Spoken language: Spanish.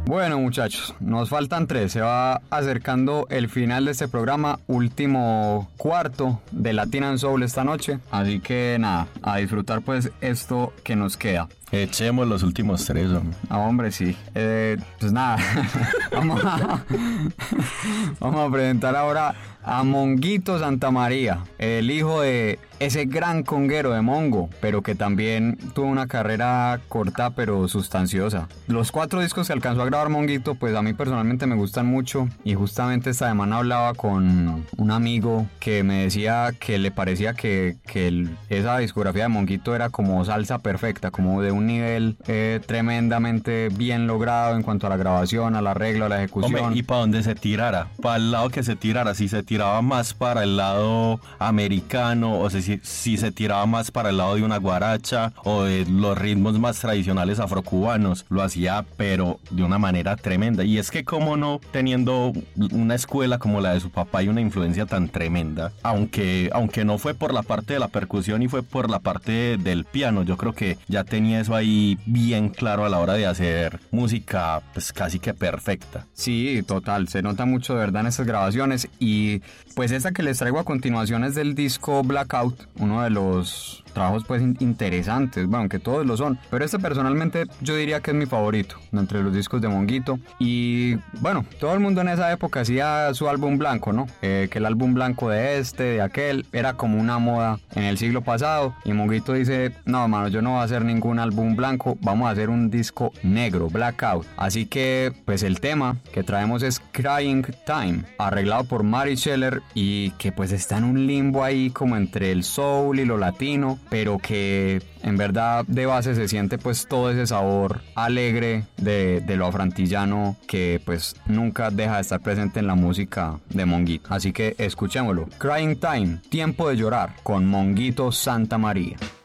Bueno, muchachos, nos faltan 3. Se va acercando el final de este programa, último cuarto de Latin and Soul esta noche. Así que nada, a disfrutar pues esto que nos queda. Echemos los últimos 3, hombre. Ah, hombre, sí. Pues nada, vamos a presentar ahora a Monguito Santamaría, el hijo de ese gran conguero de Mongo, pero que también tuvo una carrera corta pero sustanciosa. Los 4 discos que alcanzó a grabar Monguito, pues a mí personalmente me gustan mucho, y justamente esta semana hablaba con un amigo que me decía que le parecía que esa discografía de Monguito era como salsa perfecta, como de un nivel tremendamente bien logrado en cuanto a la grabación, al arreglo, a la ejecución. Hombre, y para donde se tirara, para el lado que se tirara, si se tiraba más para el lado americano, o sea, si se tiraba más para el lado de una guaracha o de los ritmos más tradicionales afrocubanos, lo hacía pero de una manera tremenda. Y es que cómo no, teniendo una escuela como la de su papá y una influencia tan tremenda, aunque no fue por la parte de la percusión y fue por la parte del piano, yo creo que ya tenía eso ahí bien claro a la hora de hacer música pues casi que perfecta. Sí, total, se nota mucho de verdad en estas grabaciones. Y pues esta que les traigo a continuación es del disco Blackout, uno de los trabajos pues interesantes, bueno, que todos lo son, pero este personalmente yo diría que es mi favorito entre los discos de Monguito. Y bueno, todo el mundo en esa época hacía su álbum blanco, ¿no? Que el álbum blanco de aquel, era como una moda en el siglo pasado, y Monguito dice, no, mano, yo no voy a hacer ningún álbum blanco, vamos a hacer un disco negro, Blackout. Así que pues el tema que traemos es Crying Time, arreglado por Mari Scheller, y que pues está en un limbo ahí como entre el soul y lo latino, pero que en verdad de base se siente pues todo ese sabor alegre de lo afrantillano que pues nunca deja de estar presente en la música de Monguito. Así que escuchémoslo. Crying Time, tiempo de llorar, con Monguito Santamaría.